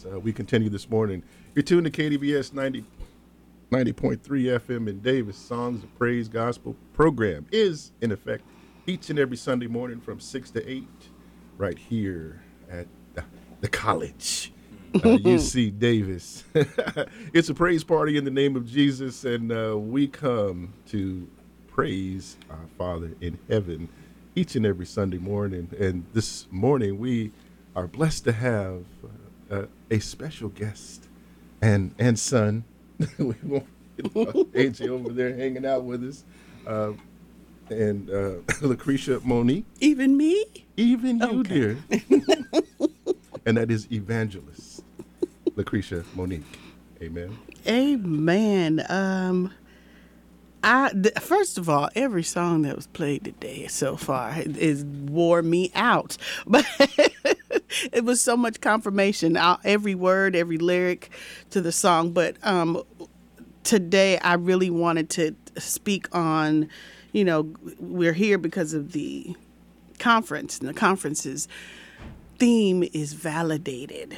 as we continue this morning. You're tuned to KDVS 90.3 FM in Davis. Songs of Praise Gospel program is in effect each and every Sunday morning from 6 to 8 right here at the college. UC Davis. It's a praise party in the name of Jesus, and we come to praise our Father in heaven each and every Sunday morning. And this morning we are blessed to have a special guest and son. We want AJ over there hanging out with us, and Lucretia Monique. Even me? Even you, Okay. dear. And that is Evangelist Lucretia Monique. Amen. Amen. First of all, every song that was played today so far is wore me out, but it was so much confirmation. Every word, every lyric to the song. But today, I really wanted to speak on. We're here because of the conference, and the conference's theme is validated.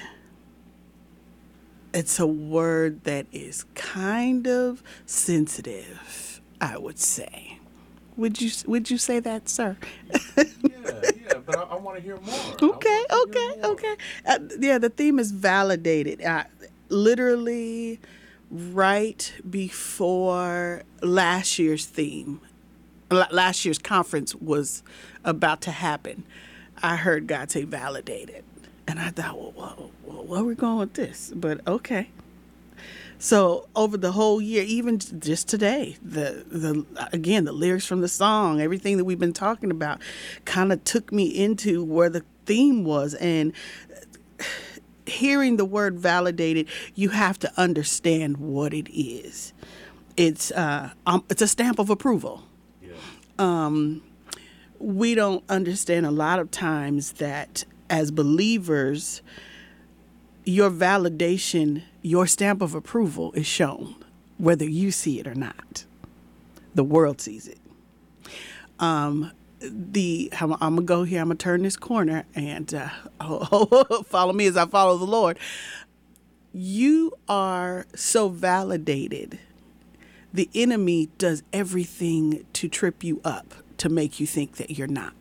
It's a word that is kind of sensitive, I would say. Would you say that, sir? Yeah, but I want to hear more. Okay. The theme is validated. Literally, right before last year's conference was about to happen, I heard God say validated. And I thought, well, where are we going with this? But okay. So over the whole year, even just today, the lyrics from the song, everything that we've been talking about kind of took me into where the theme was. And hearing the word validated, you have to understand what it is. It's a stamp of approval. Yeah. We don't understand a lot of times that as believers, your validation, your stamp of approval is shown, whether you see it or not. The world sees it. I'm going to go here. I'm going to turn this corner and follow me as I follow the Lord. You are so validated. The enemy does everything to trip you up, to make you think that you're not.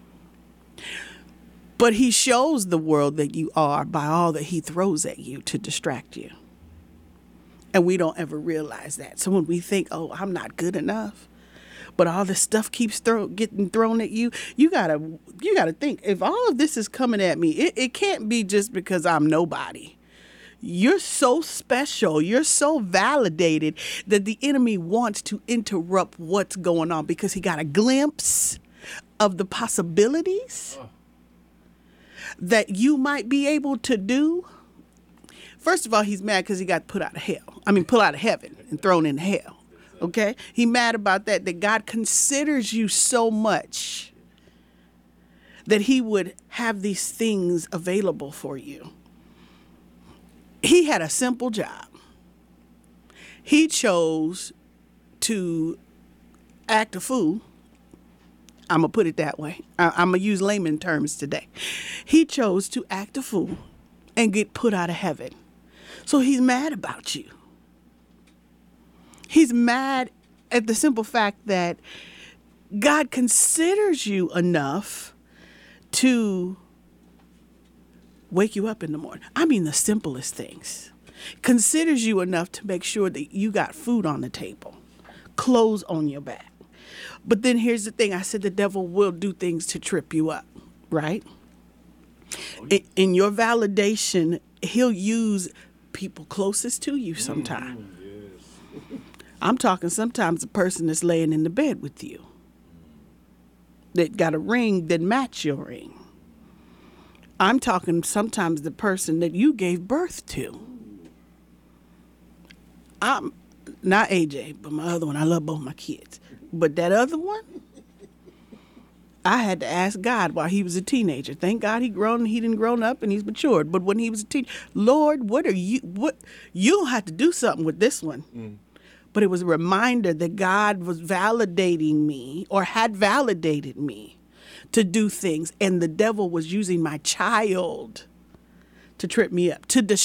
But he shows the world that you are by all that he throws at you to distract you. And we don't ever realize that. So when we think, oh, I'm not good enough, but all this stuff keeps getting thrown at you, you gotta think, if all of this is coming at me, it can't be just because I'm nobody. You're so special. You're so validated that the enemy wants to interrupt what's going on because he got a glimpse of the possibilities that you might be able to do. First of all, he's mad because he got put out of heaven and thrown into hell. Okay? He's mad about that God considers you so much that he would have these things available for you. He had a simple job. He chose to act a fool. I'm going to put it that way. I'm going to use layman terms today. He chose to act a fool and get put out of heaven. So he's mad about you. He's mad at the simple fact that God considers you enough to wake you up in the morning. I mean, the simplest things. Considers you enough to make sure that you got food on the table, clothes on your back. But then here's the thing. I said the devil will do things to trip you up, right? In your validation, he'll use people closest to you sometimes. Yes. I'm talking sometimes the person that's laying in the bed with you that got a ring that match your ring. I'm talking sometimes the person that you gave birth to. I'm not AJ, but my other one. I love both my kids. But that other one, I had to ask God while he was a teenager. Thank God he didn't grown up and he's matured. But when he was a teenager, Lord, you don't have to do something with this one. Mm. But it was a reminder that God was validating me or had validated me to do things. And the devil was using my child to trip me up, to